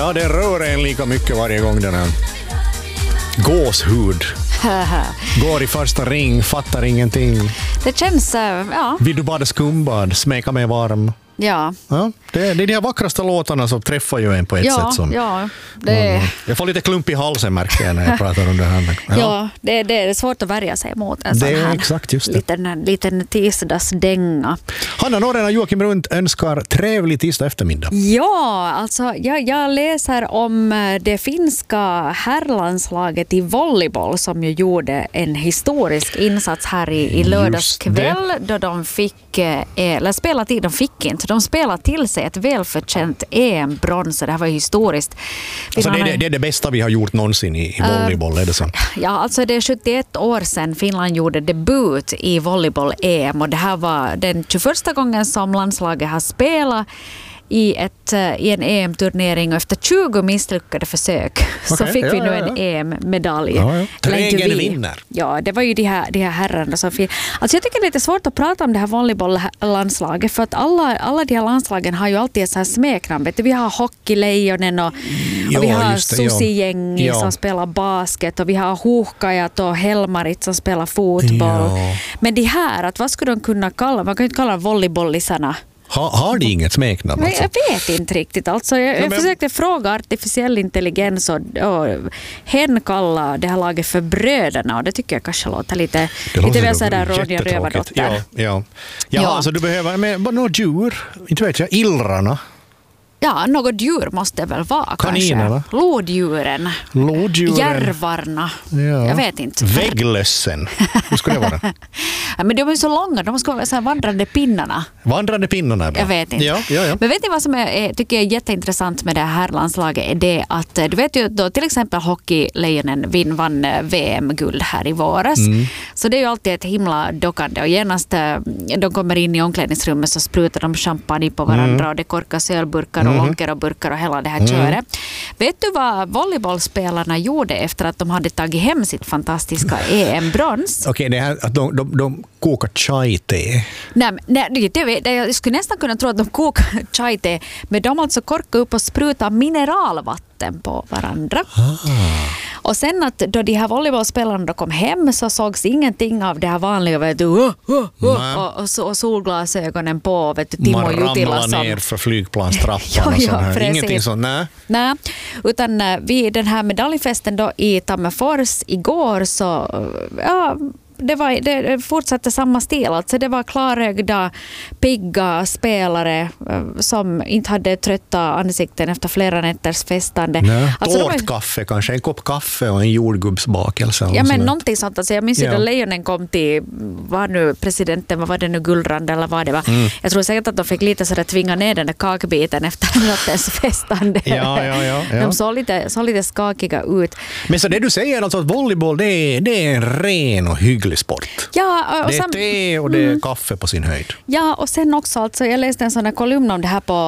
Ja, det rör en lika mycket varje gång den här gåshud går i första ring, fattar ingenting. Det känns, ja. Vill du bada skumbad, smeka mig varm? Ja. Ja, det är de här vackraste låtarna som träffar ju en på ett sätt som... Ja, det... Jag får lite klump i halsen märker jag när jag pratar om det här. Ja, det är svårt att värja sig mot en sån här exakt just det. liten tisdagsdänga. Hanna Norén och Joakim Rundt önskar trevlig tisdag eftermiddag. Ja, alltså jag läser om det finska herrlandslaget i volleyboll som ju gjorde en historisk insats här i lördagskväll då de fick, eller spelatid, de fick inte. De spelade till sig ett välförtjänt EM-brons. Det här var historiskt. Alltså det är det bästa vi har gjort någonsin i volleyboll, är det så? Ja, alltså det är 71 år sedan Finland gjorde debut i volleyboll-EM och det här var den 21 gången som landslaget har spelat i en EM-turnering och efter 20 misslyckade försök så fick vi nu en EM-medalj. Trägen vinner. Ja, det var ju de här herrarna som fick. Alltså jag tycker det är lite svårt att prata om det här volleybolllandslaget för att alla de här landslagen har ju alltid ett så här smeknamn. Vi har hockeylejonen och vi har Susi-gängi som spelar basket och vi har Huhkajat och Helmarit som spelar fotboll. Ja. Men de här, vad skulle de kunna kalla? Man kan ju inte kalla volleybollisarna. Har de inget smeknamn? Alltså? Jag vet inte riktigt. Alltså, jag försökte fråga artificiell intelligens och hen kallar det här laget för bröderna och det tycker jag kanske låter lite väl sådär Ronja Rövardotter. Ja, alltså du behöver något djur, inte vet jag, illrarna. Ja, något djur måste det väl vara Kaninerna. Kanske. Lådjuren. Järvarna. Ja. Jag vet inte. Vägglössen. Hur skulle det vara? Ja, men de är så långa. De ska vara så här vandrande pinnarna. Vandrande pinnarna är bra. Jag vet inte. Ja. Men vet ni vad som tycker jag är jätteintressant med det här landslaget är det att du vet ju då till exempel hockeylejonen vann VM-guld här i våras. Så det är ju alltid ett himla dockande och genast de kommer in i omklädningsrummet så sprutar de champagne på varandra och det korkas ölburkar och lonker och burkar och hela det här köret. Vet du vad volleybollspelarna gjorde efter att de hade tagit hem sitt fantastiska EM-brons? Okej, det här att de kokar chai-te. Nej, jag skulle nästan kunna tro att de kokar chai-te, men de alltså korkar upp och sprutar mineralvatten på varandra. Och sen att då de här volleybollspelarna kom hem så sågs ingenting av det här vanliga vet du, och solglasögonen på vet du, Timo Jutila som ner för flygplanstrappan och sånt här. Ingenting sånt, nej. Utan vid den här medaljfesten då i Tammerfors igår så det fortsatte samma stil. Alltså det var klarögda, pigga spelare som inte hade trötta ansikten efter flera nätters festande. Alltså tårtkaffe kanske, en kopp kaffe och en jordgubbsbakelse. Ja, men någonting sånt. Alltså jag minns ju då lejonen kom till, vad nu presidenten, vad var det nu, Gullrand eller vad det var. Jag tror säkert att de fick lite så att tvinga ner den där kakbiten efter nattens festande. Ja. De såg lite skakiga ut. Men så det du säger alltså att volleyboll det är en ren och hygglig sport. Ja, och det är te och det är kaffe på sin höjd. Ja, och sen också, alltså, jag läste en sån här kolumn om det här på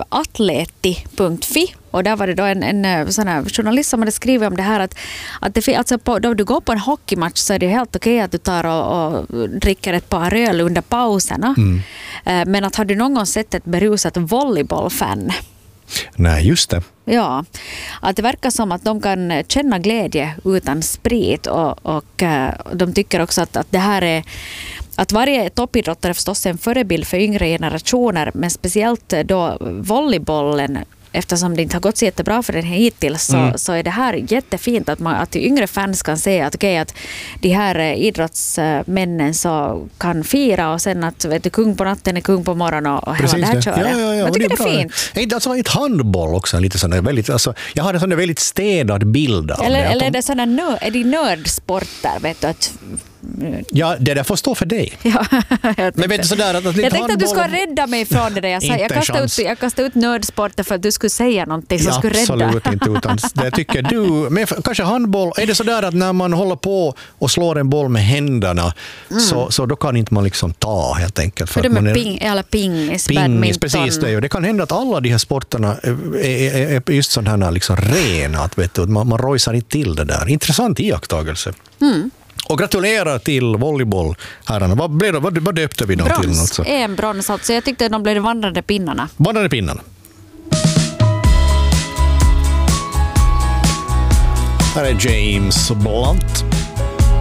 atleti.fi och där var det då en sån här journalist som hade skrivit om det här att det, alltså då du går på en hockeymatch så är det helt okej att du tar och dricker ett par öl under pauserna. Men att har du någon gång sett ett berusat volleybollfan? Nej, just det. Ja, att det verkar som att de kan känna glädje utan sprit och de tycker också att det här är att varje toppidrottare är förstås en förebild för yngre generationer men speciellt då volleybollen eftersom det inte har gått så jättebra för den här hittills så är det här jättefint att yngre fans kan se att att de här idrottsmännen så kan fira och sen att vet du, kung på natten är kung på morgonen och hela det här köret. Ja, jag tycker det är fint. Alltså ett handboll också lite sån där väldigt, alltså, jag har en sån där väldigt städad bild av eller är det sådana är det nördsporter vet du att ja, det där får stå för dig. Ja, men vet du, sådär, att jag tänkte att du skulle rädda mig från det där. Jag kastade ut nördsporter för att du skulle säga någonting som skulle rädda. Absolut inte, utan det tycker du. Men kanske handboll, är det sådär att när man håller på och slår en boll med händerna så då kan inte man liksom ta helt enkelt. För det är pingis, badminton. Precis det. Det kan hända att alla de här sporterna är just sådana här liksom rena, att vet du, man rojsar inte till det där. Intressant iakttagelse. Och gratulerar till volleyboll herrarna. Vad döpte vi dem till? Brons, EM-brons alltså. Jag tyckte att de blev vandrande pinnarna. Vandrande pinnarna. Här är James Blunt.